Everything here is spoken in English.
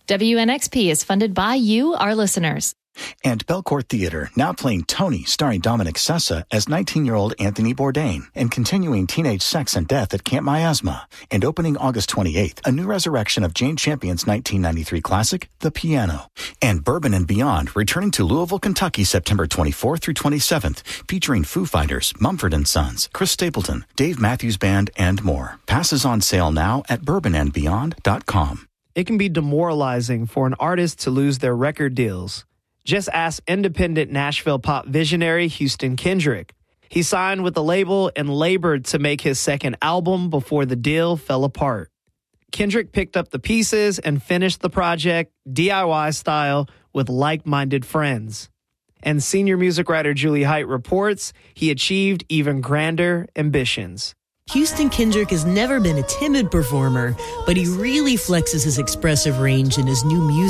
WNXP is funded by you, our listeners. And Belcourt Theater, now playing Tony, starring Dominic Sessa as 19-year-old Anthony Bourdain, and continuing teenage sex and death at Camp Miasma. And opening August 28th, a new resurrection of Jane Champion's 1993 classic, The Piano. And Bourbon and Beyond, returning to Louisville, Kentucky, September 24th through 27th, featuring Foo Fighters, Mumford & Sons, Chris Stapleton, Dave Matthews Band, and more. Passes on sale now at bourbonandbeyond.com. It can be demoralizing for an artist to lose their record deals. Just ask independent Nashville pop visionary Houston Kendrick. He signed with the label and labored to make his second album before the deal fell apart. Kendrick picked up the pieces and finished the project DIY style with like-minded friends. And senior music writer Julie Height reports he achieved even grander ambitions. Houston Kendrick has never been a timid performer, but he really flexes his expressive range in his new music.